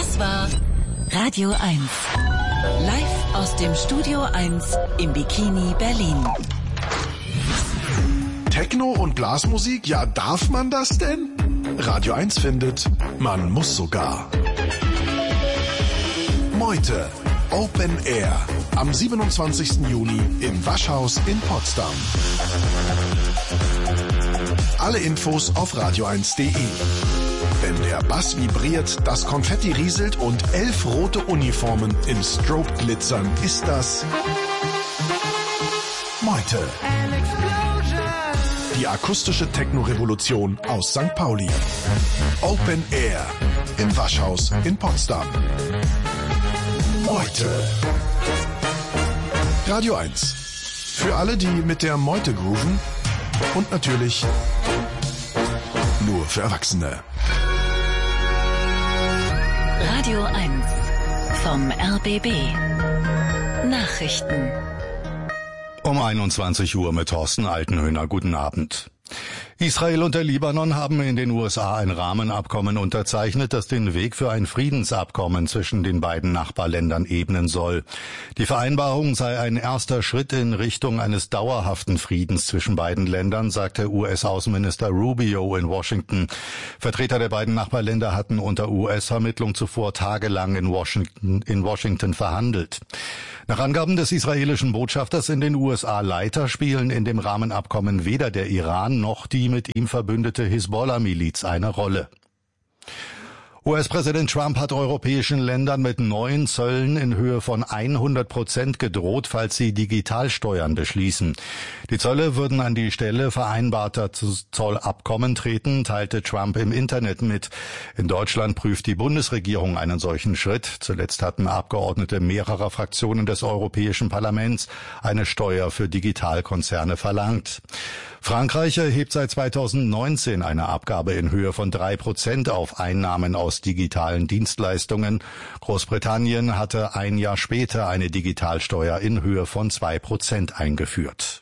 Das war Radio 1. Live aus dem Studio 1 im Bikini Berlin. Techno und Blasmusik, ja, darf man das denn? Radio 1 findet, man muss sogar. Meute, Open Air, am 27. Juni im Waschhaus in Potsdam. Alle Infos auf radio1.de. Wenn der Bass vibriert, das Konfetti rieselt und 11 rote Uniformen im Strobe glitzern, ist das Meute. Die akustische Techno-Revolution aus St. Pauli. Open Air im Waschhaus in Potsdam. Meute. Radio 1. Für alle, die mit der Meute grooven und natürlich nur für Erwachsene. Radio 1 vom RBB. Nachrichten. Um 21 Uhr mit Thorsten Altenhöhner. Guten Abend. Israel und der Libanon haben in den USA ein Rahmenabkommen unterzeichnet, das den Weg für ein Friedensabkommen zwischen den beiden Nachbarländern ebnen soll. Die Vereinbarung sei ein erster Schritt in Richtung eines dauerhaften Friedens zwischen beiden Ländern, sagte US-Außenminister Rubio in Washington. Vertreter der beiden Nachbarländer hatten unter US-Vermittlung zuvor tagelang in Washington verhandelt. Nach Angaben des israelischen Botschafters in den USA Leiter spielen in dem Rahmenabkommen weder der Iran noch die mit ihm verbündete Hisbollah-Miliz eine Rolle. US-Präsident Trump hat europäischen Ländern mit neuen Zöllen in Höhe von 100% gedroht, falls sie Digitalsteuern beschließen. Die Zölle würden an die Stelle vereinbarter Zollabkommen treten, teilte Trump im Internet mit. In Deutschland prüft die Bundesregierung einen solchen Schritt. Zuletzt hatten Abgeordnete mehrerer Fraktionen des Europäischen Parlaments eine Steuer für Digitalkonzerne verlangt. Frankreich erhebt seit 2019 eine Abgabe in Höhe von 3% auf Einnahmen aus digitalen Dienstleistungen. Großbritannien hatte ein Jahr später eine Digitalsteuer in Höhe von 2% eingeführt.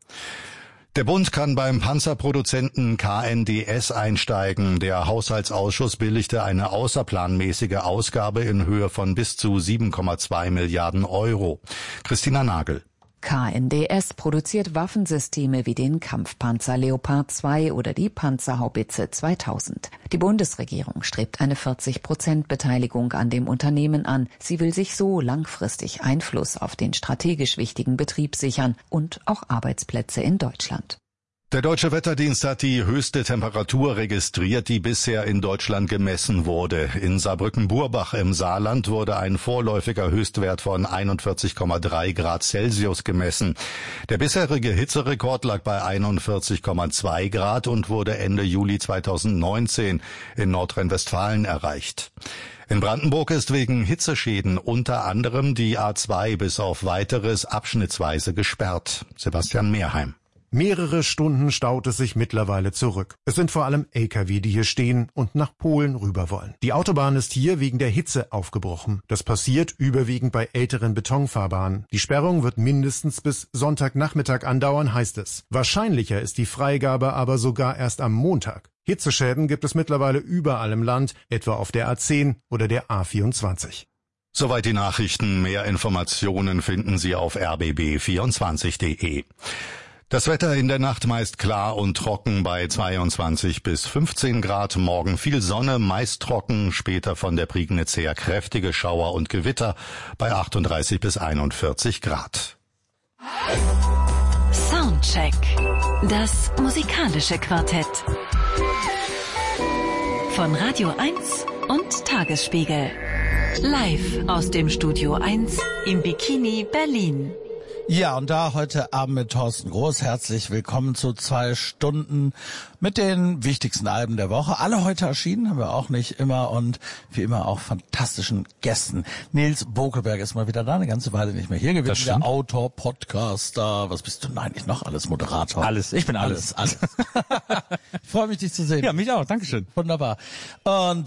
Der Bund kann beim Panzerproduzenten KNDS einsteigen. Der Haushaltsausschuss billigte eine außerplanmäßige Ausgabe in Höhe von bis zu 7,2 Milliarden Euro. Christina Nagel. KNDS produziert Waffensysteme wie den Kampfpanzer Leopard 2 oder die Panzerhaubitze 2000. Die Bundesregierung strebt eine 40% Beteiligung an dem Unternehmen an. Sie will sich so langfristig Einfluss auf den strategisch wichtigen Betrieb sichern und auch Arbeitsplätze in Deutschland. Der Deutsche Wetterdienst hat die höchste Temperatur registriert, die bisher in Deutschland gemessen wurde. In Saarbrücken-Burbach im Saarland wurde ein vorläufiger Höchstwert von 41,3 Grad Celsius gemessen. Der bisherige Hitzerekord lag bei 41,2 Grad und wurde Ende Juli 2019 in Nordrhein-Westfalen erreicht. In Brandenburg ist wegen Hitzeschäden unter anderem die A2 bis auf Weiteres abschnittsweise gesperrt. Sebastian Mehrheim. Mehrere Stunden staut es sich mittlerweile zurück. Es sind vor allem Lkw, die hier stehen und nach Polen rüber wollen. Die Autobahn ist hier wegen der Hitze aufgebrochen. Das passiert überwiegend bei älteren Betonfahrbahnen. Die Sperrung wird mindestens bis Sonntagnachmittag andauern, heißt es. Wahrscheinlicher ist die Freigabe aber sogar erst am Montag. Hitzeschäden gibt es mittlerweile überall im Land, etwa auf der A10 oder der A24. Soweit die Nachrichten. Mehr Informationen finden Sie auf rbb24.de. Das Wetter in der Nacht meist klar und trocken bei 22 bis 15 Grad. Morgen viel Sonne, meist trocken, später von der Prignitz her kräftige Schauer und Gewitter bei 38 bis 41 Grad. Soundcheck. Das musikalische Quartett. Von Radio 1 und Tagesspiegel. Live aus dem Studio 1 im Bikini Berlin. Ja, und da heute Abend mit Thorsten Groß. Herzlich willkommen zu 2 Stunden mit den wichtigsten Alben der Woche. Alle heute erschienen, haben wir auch nicht immer und wie immer auch fantastischen Gästen. Nils Bokelberg ist mal wieder da, eine ganze Weile nicht mehr hier gewesen. Der Autor, Podcaster, was bist du denn eigentlich noch alles? Moderator? Alles, ich bin alles. Ich freue mich, dich zu sehen. Ja, mich auch, Dankeschön. Wunderbar. Und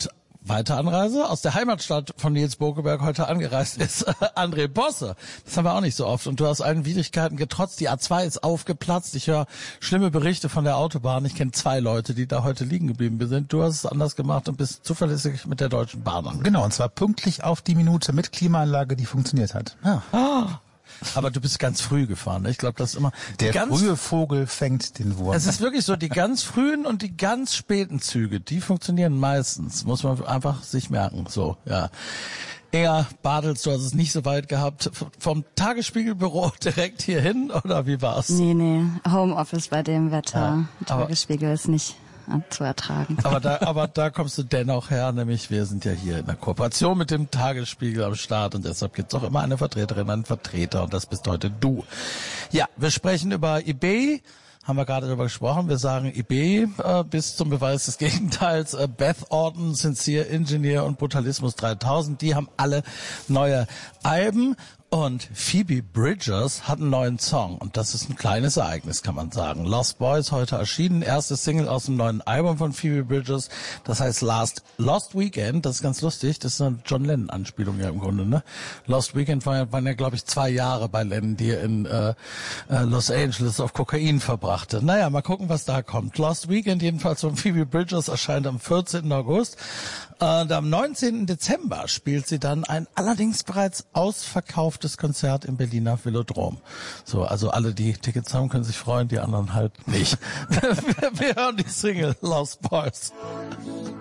Weiter Anreise. Aus der Heimatstadt von Nils Bokeberg heute angereist ist André Bosse. Das haben wir auch nicht so oft. Und du hast allen Widrigkeiten getrotzt. Die A2 ist aufgeplatzt. Ich höre schlimme Berichte von der Autobahn. Ich kenne 2 Leute, die da heute liegen geblieben sind. Du hast es anders gemacht und bist zuverlässig mit der Deutschen Bahn angekommen. Genau, und zwar pünktlich auf die Minute mit Klimaanlage, die funktioniert hat. Ja. Aber du bist ganz früh gefahren. Ich glaube, das ist immer... Der frühe Vogel fängt den Wurm. Es ist wirklich so, die ganz frühen und die ganz späten Züge, die funktionieren meistens. Muss man einfach sich merken. So, ja. Inga Bartels, du hast es nicht so weit gehabt. Vom Tagesspiegelbüro direkt hierhin, oder wie war's? Nee, Homeoffice bei dem Wetter. Ja, Tagesspiegel ist nicht zu ertragen. Aber da kommst du dennoch her, nämlich wir sind ja hier in der Kooperation mit dem Tagesspiegel am Start und deshalb gibt's auch immer eine Vertreterin, einen Vertreter und das bist heute du. Ja, wir sprechen über eBay. Haben wir gerade darüber gesprochen. Wir sagen eBay bis zum Beweis des Gegenteils. Beth Orton, Sincere Engineer und Brutalismus 3000, die haben alle neue Alben. Und Phoebe Bridgers hat einen neuen Song. Und das ist ein kleines Ereignis, kann man sagen. Lost Boys heute erschienen. Erste Single aus dem neuen Album von Phoebe Bridgers. Das heißt Lost Weekend. Das ist ganz lustig. Das ist eine John Lennon-Anspielung ja im Grunde, ne? Lost Weekend waren ja, glaube ich, 2 Jahre bei Lennon, die er in Los Angeles auf Kokain verbrachte. Naja, mal gucken, was da kommt. Lost Weekend jedenfalls von Phoebe Bridgers erscheint am 14. August. Und am 19. Dezember spielt sie dann ein allerdings bereits ausverkauftes Konzert im Berliner Velodrom. So, also alle, die Tickets haben, können sich freuen, die anderen halt nicht. Wir hören die Single Lost Boys.